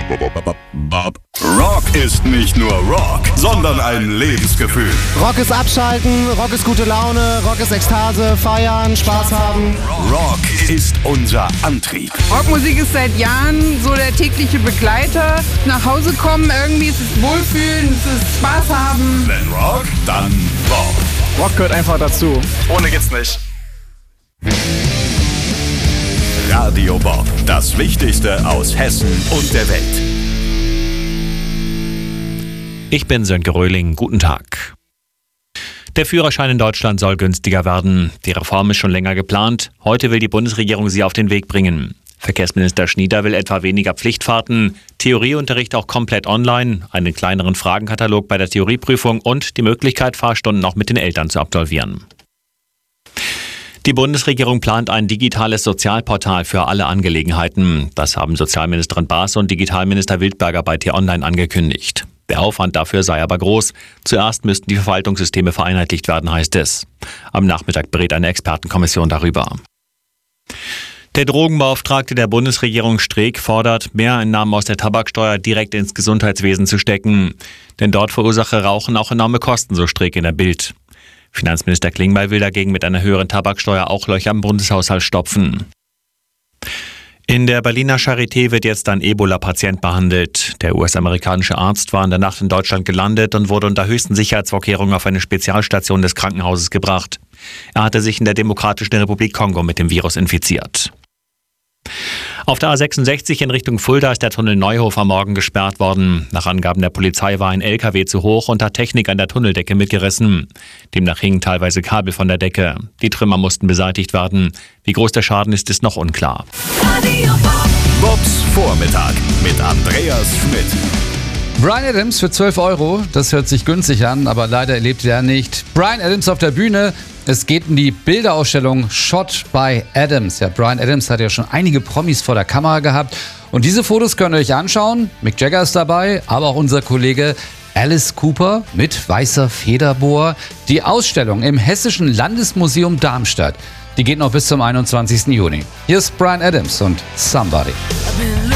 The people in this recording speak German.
Rock ist nicht nur Rock, sondern ein Lebensgefühl. Rock ist Abschalten, Rock ist gute Laune, Rock ist Ekstase, feiern, Spaß haben. Rock ist unser Antrieb. Rockmusik ist seit Jahren so der tägliche Begleiter. Nach Hause kommen, irgendwie ist es Wohlfühlen, es ist Spaß haben. Wenn Rock, dann Bob. Rock gehört einfach dazu. Ohne geht's nicht. Radio Bob, das Wichtigste aus Hessen und der Welt. Ich bin Sönke Röhling, guten Tag. Der Führerschein in Deutschland soll günstiger werden. Die Reform ist schon länger geplant. Heute will die Bundesregierung sie auf den Weg bringen. Verkehrsminister Schnieder will etwa weniger Pflichtfahrten, Theorieunterricht auch komplett online, einen kleineren Fragenkatalog bei der Theorieprüfung und die Möglichkeit, Fahrstunden auch mit den Eltern zu absolvieren. Die Bundesregierung plant ein digitales Sozialportal für alle Angelegenheiten. Das haben Sozialministerin Baas und Digitalminister Wildberger bei T-Online angekündigt. Der Aufwand dafür sei aber groß. Zuerst müssten die Verwaltungssysteme vereinheitlicht werden, heißt es. Am Nachmittag berät eine Expertenkommission darüber. Der Drogenbeauftragte der Bundesregierung Streeck fordert, Mehreinnahmen aus der Tabaksteuer direkt ins Gesundheitswesen zu stecken. Denn dort verursache Rauchen auch enorme Kosten, so Streeck in der Bild. Finanzminister Klingbeil will dagegen mit einer höheren Tabaksteuer auch Löcher im Bundeshaushalt stopfen. In der Berliner Charité wird jetzt ein Ebola-Patient behandelt. Der US-amerikanische Arzt war in der Nacht in Deutschland gelandet und wurde unter höchsten Sicherheitsvorkehrungen auf eine Spezialstation des Krankenhauses gebracht. Er hatte sich in der Demokratischen Republik Kongo mit dem Virus infiziert. Auf der A66 in Richtung Fulda ist der Tunnel Neuhof am Morgen gesperrt worden. Nach Angaben der Polizei war ein LKW zu hoch und hat Technik an der Tunneldecke mitgerissen. Demnach hingen teilweise Kabel von der Decke. Die Trümmer mussten beseitigt werden. Wie groß der Schaden ist noch unklar. Bobs Vormittag mit Andreas Schmidt. Bryan Adams für 12 €, das hört sich günstig an, aber leider erlebt er nicht. Bryan Adams auf der Bühne, es geht um die Bilderausstellung Shot by Adams. Ja, Bryan Adams hat ja schon einige Promis vor der Kamera gehabt und diese Fotos könnt ihr euch anschauen. Mick Jagger ist dabei, aber auch unser Kollege Alice Cooper mit weißer Federboa. Die Ausstellung im Hessischen Landesmuseum Darmstadt, die geht noch bis zum 21. Juni. Hier ist Bryan Adams und Somebody.